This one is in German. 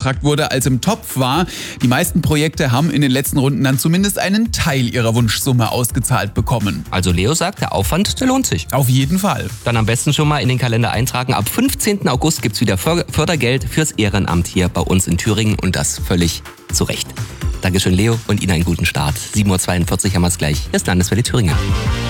beantragt wurde, als im Topf war. Die meisten Projekte haben in den letzten Runden dann zumindest einen Teil ihrer Wunschsumme ausgezahlt bekommen. Also Leo sagt, der Aufwand, der lohnt sich. Auf jeden Fall. Dann am besten schon mal in den Kalender eintragen. Ab 15. August gibt's wieder Fördergeld fürs Ehrenamt hier bei uns in Thüringen und das völlig zu Recht. Dankeschön, Leo, und Ihnen einen guten Start. 7:42 Uhr haben wir es gleich. Hier ist Landeswelle Thüringen.